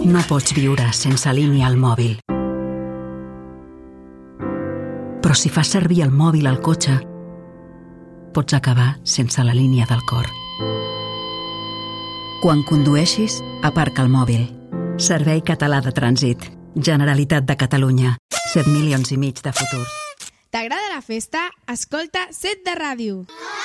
No pots viure sense línia al mòbil. Però si fas servir el mòbil al cotxe, pots acabar sense la línia del cor. Quan condueixis, aparca el mòbil. Servei Català de Trànsit. Generalitat de Catalunya. 7,5 milions de futurs. T'agrada la festa? Escolta 7 de ràdio.